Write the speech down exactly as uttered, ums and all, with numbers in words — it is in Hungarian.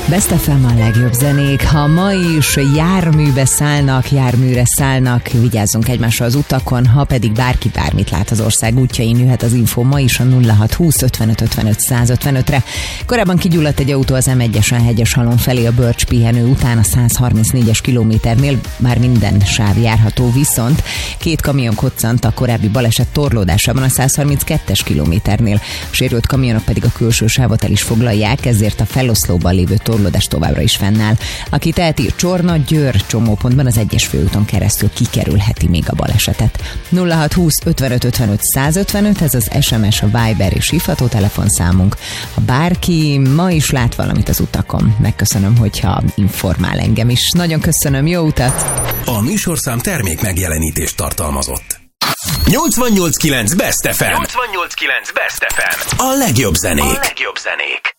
Best ef em a legjobb zenék. Ha ma is járműbe szállnak, járműre szállnak, vigyázzunk egymásra az utakon, ha pedig bárki bármit lát az ország útjain, jöhet az info ma is a nulla hat húsz ötvenöt ötvenöt száz ötvenötre. Korábban kigyulladt egy autó az em egyesen Hegyeshalom felé a Bölcs pihenő után a száz harmincnégyes kilométernél, már minden sáv járható, viszont két kamion koccant a korábbi baleset torlódásában a száz harminckettes kilométernél. A sérült kamionok pedig a külső sávot el is foglalják, ezért a feloszlóban lévő torlódás továbbra is fennáll. Aki teheti, Csorna-Győr csomópontban az egyes főúton keresztül kikerülheti még a balesetet. nulla hat húsz ötvenöt ötvenöt száz ötvenöt, ez az es em es, a Viber és hívható telefonszámunk. Ha bárki ma is lát valamit az utakon, megköszönöm, hogyha informál engem is. Nagyon köszönöm, jó utat! A műsorszám termék megjelenítést tartalmazott. nyolcvannyolc kilenc Best ef em. nyolcvannyolc kilenc Best ef em. A legjobb zenék. A legjobb zenék.